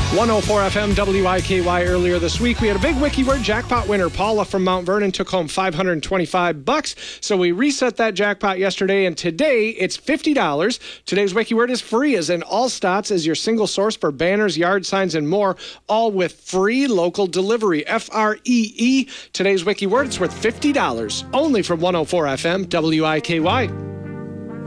104 FM WIKY. Earlier this week, we had a big WikiWord jackpot winner. Paula from Mount Vernon took home $525. So we reset that jackpot yesterday, and today it's $50. Today's WikiWord is free, as in Allstats is your single source for banners, yard signs, and more, all with free local delivery. FREE. Today's WikiWord is worth $50. Only from 104 FM WIKY.